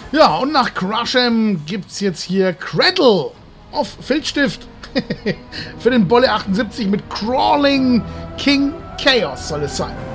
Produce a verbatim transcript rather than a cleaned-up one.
Ja, und nach Crushem gibt's jetzt hier Cradle auf Filzstift. Für den Bolle achtundsiebzig mit Crawling King Chaos soll es sein.